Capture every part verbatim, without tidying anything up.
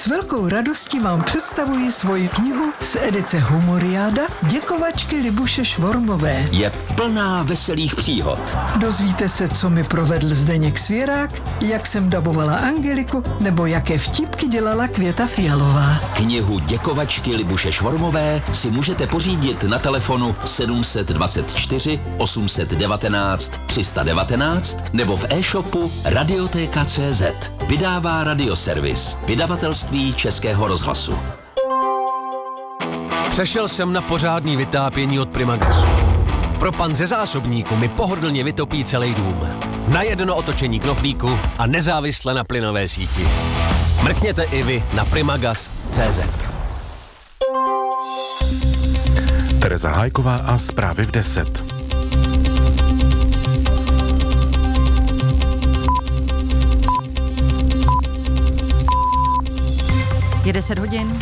S velkou radostí vám představuji svoji knihu z edice Humoriáda Děkovačky Libuše Švormové. Je plná veselých příhod. Dozvíte se, co mi provedl Zdeněk Svěrák, jak jsem dabovala Angeliku, nebo jaké vtipky dělala Květa Fialová. Knihu Děkovačky Libuše Švormové si můžete pořídit na telefonu sedm dvacet čtyři osm devatenáct tři sta devatenáct nebo v e-shopu Radiotéka tečka cé zet. Vydává Radioservis, vydavatelství Českého rozhlasu. Přešel jsem na pořádný vytápění od Primagasu. Propan ze zásobníku mi pohodlně vytopí celý dům. Na jedno otočení knoflíku a nezávisle na plynové síti. Mrkněte i vy na primagas tečka cé zet. Tereza Hájková a zprávy v deset. Je deset hodin.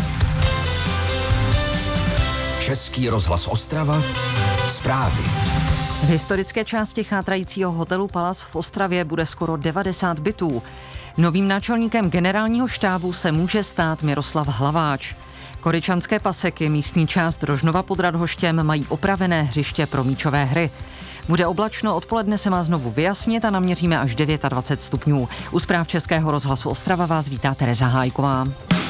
Český rozhlas Ostrava. Zprávy. V historické části chátrajícího hotelu Palace v Ostravě bude skoro devadesát bytů. Novým náčelníkem generálního štábu se může stát Miroslav Hlaváč. Koryčanské paseky, místní část Rožnova pod Radhoštěm, mají opravené hřiště pro míčové hry. Bude oblačno, odpoledne se má znovu vyjasnit a naměříme až dvacet devět stupňů. U zpráv Českého rozhlasu Ostrava vás vítá Tereza Hájková.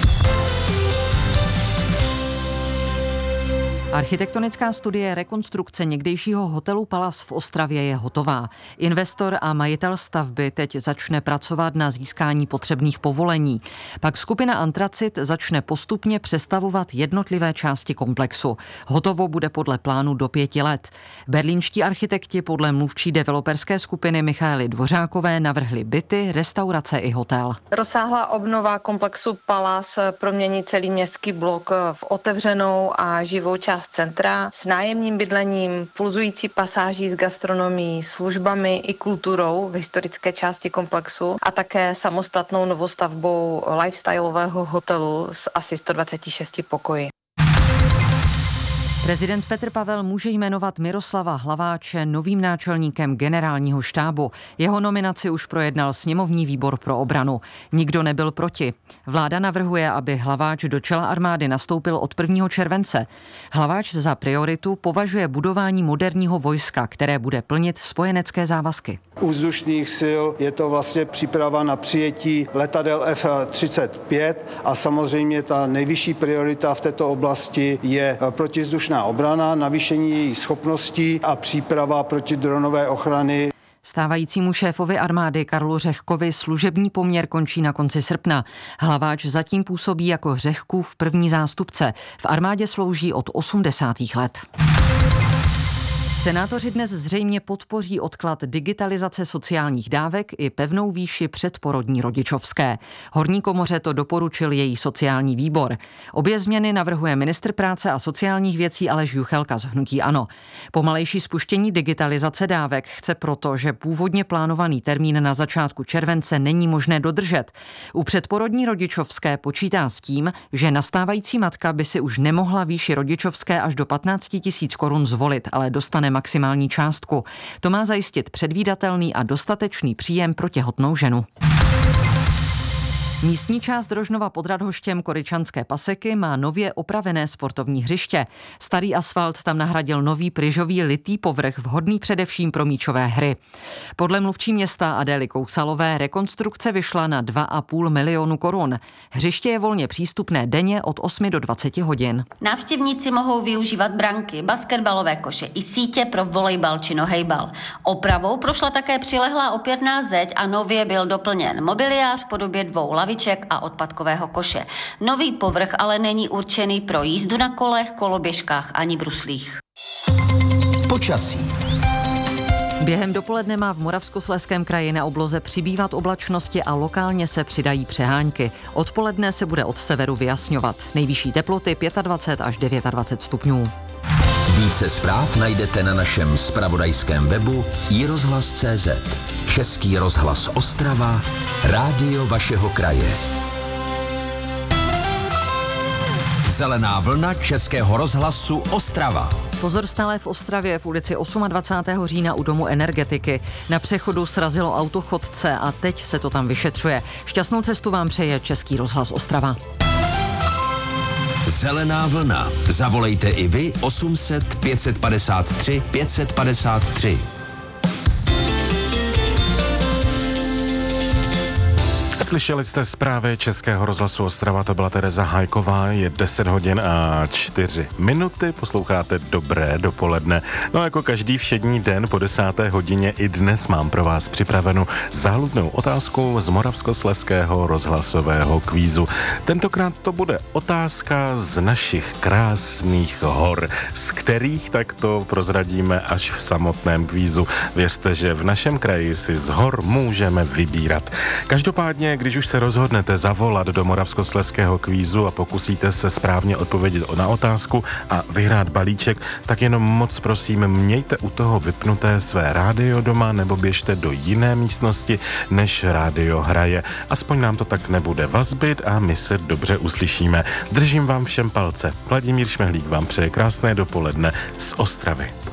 Architektonická studie rekonstrukce někdejšího hotelu Palace v Ostravě je hotová. Investor a majitel stavby teď začne pracovat na získání potřebných povolení. Pak skupina Antracit začne postupně přestavovat jednotlivé části komplexu. Hotovo bude podle plánu do pěti let. Berlínští architekti podle mluvčí developerské skupiny Michaely Dvořákové navrhli byty, restaurace i hotel. Rozsáhlá obnova komplexu Palace promění celý městský blok v otevřenou a živou část centra s nájemním bydlením, pulzující pasáží s gastronomií, službami i kulturou v historické části komplexu a také samostatnou novostavbou lifestyleového hotelu s asi sto dvaceti šesti pokoji. Prezident Petr Pavel může jmenovat Miroslava Hlaváče novým náčelníkem generálního štábu. Jeho nominaci už projednal sněmovní výbor pro obranu. Nikdo nebyl proti. Vláda navrhuje, aby Hlaváč do čela armády nastoupil od prvního července. Hlaváč za prioritu považuje budování moderního vojska, které bude plnit spojenecké závazky. U vzdušných sil je to vlastně příprava na přijetí letadel F třicet pět a samozřejmě ta nejvyšší priorita v této oblasti je protizdušná obrana, navýšení její schopností a příprava protidronové ochrany. Stávajícímu šéfovi armády Karlu Řehkovi služební poměr končí na konci srpna. Hlaváč zatím působí jako Řehkův první zástupce. V armádě slouží od osmdesátých let. Senátoři dnes zřejmě podpoří odklad digitalizace sociálních dávek i pevnou výši předporodní rodičovské. Horní komoře to doporučil její sociální výbor. Obě změny navrhuje ministr práce a sociálních věcí Aleš Juchelka z hnutí ANO. Pomalejší spuštění digitalizace dávek chce proto, že původně plánovaný termín na začátku července není možné dodržet. U předporodní rodičovské počítá s tím, že nastávající matka by si už nemohla výši rodičovské až do patnáct tisíc korun zvolit, ale dostane maximální částku. To má zajistit předvídatelný a dostatečný příjem pro těhotnou ženu. Místní část Rožnova pod Radhoštěm Koryčanské paseky má nově opravené sportovní hřiště. Starý asfalt tam nahradil nový pryžový litý povrch vhodný především pro míčové hry. Podle mluvčí města Adély Kousalové rekonstrukce vyšla na dva a půl milionu korun. Hřiště je volně přístupné denně od osmi do dvaceti hodin. Návštěvníci mohou využívat branky, basketbalové koše i sítě pro volejbal či nohejbal. Opravou prošla také přilehlá opěrná zeď a nově byl doplněn mobiliář v podobě dvou lavic a odpadkového koše. Nový povrch ale není určený pro jízdu na kolech, koloběžkách ani bruslích. Počasí. Během dopoledne má v Moravskoslezském kraji na obloze přibývat oblačnosti a lokálně se přidají přehánky. Odpoledne se bude od severu vyjasňovat. Nejvyšší teploty dvacet pět až dvacet devět stupňů. Více zpráv najdete na našem zpravodajském webu i rozhlas tečka cé zet. Český rozhlas Ostrava, rádio vašeho kraje. Zelená vlna Českého rozhlasu Ostrava. Pozor stále v Ostravě v ulici dvacátého osmého října u domu Energetiky. Na přechodu srazilo auto chodce a teď se to tam vyšetřuje. Šťastnou cestu vám přeje Český rozhlas Ostrava. Zelená vlna. Zavolejte i vy osm set pět padesát tři pět padesát tři. Slyšeli jste zprávy Českého rozhlasu Ostrava, to byla Tereza Hajková, je deset hodin a čtyři minuty, posloucháte Dobré dopoledne. No jako každý všední den po desáté hodině i dnes mám pro vás připravenou záludnou otázku z Moravskoslezského rozhlasového kvízu. Tentokrát to bude otázka z našich krásných hor, z kterých tak to prozradíme až v samotném kvízu. Věřte, že v našem kraji si z hor můžeme vybírat. Každopádně, když už se rozhodnete zavolat do Moravskoslezského kvízu a pokusíte se správně odpovědět na otázku a vyhrát balíček, tak jenom moc prosím, mějte u toho vypnuté své rádio doma nebo běžte do jiné místnosti, než rádio hraje. Aspoň nám to tak nebude vazbit a my se dobře uslyšíme. Držím vám všem palce. Vladimír Šmehlík vám přeje krásné dopoledne z Ostravy.